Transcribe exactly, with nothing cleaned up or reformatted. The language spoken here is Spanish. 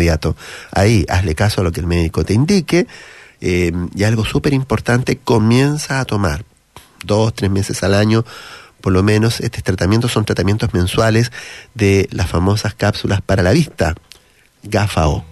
inmediato. Ahí, hazle caso a lo que el médico te indique, eh, y algo súper importante, comienza a tomar dos, tres meses al año, por lo menos. Estos tratamientos son tratamientos mensuales de las famosas cápsulas para la vista, Gafao.